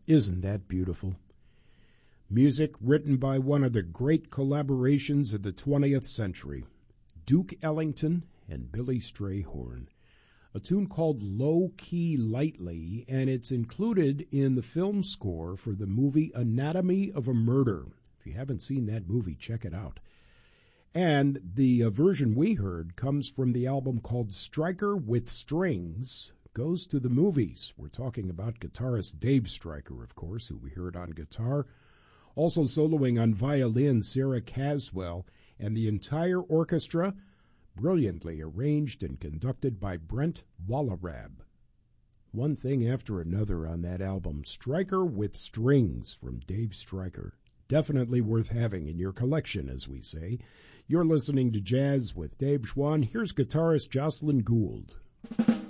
Isn't that beautiful? Music written by one of the great collaborations of the 20th century, Duke Ellington and Billy Strayhorn. A tune called Low Key Lightly, and it's included in the film score for the movie Anatomy of a Murder. If you haven't seen that movie, check it out. And the version we heard comes from the album called Stryker with Strings Goes to the Movies. We're talking about guitarist Dave Stryker, of course, who we heard on guitar. Also soloing on violin, Sarah Caswell, and the entire orchestra, brilliantly arranged and conducted by Brent Wallerab. One thing after another on that album, Stryker with Strings from Dave Stryker. Definitely worth having in your collection, as we say. You're listening to Jazz with Dave Schwann. Here's guitarist Jocelyn Gould.